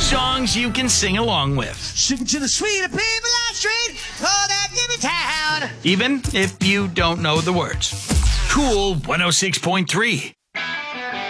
Songs you can sing along with. Sing to the sweet people on the street, oh, that give me town. Even if you don't know the words. Cool 106.3.